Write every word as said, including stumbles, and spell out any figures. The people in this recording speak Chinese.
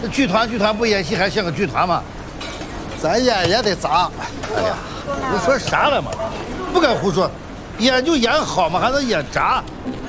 剧团剧团不演戏还像个剧团吗？ 咱演也得砸。 哎呀，你说啥了嘛？不敢胡说，演就演好嘛，还能演砸？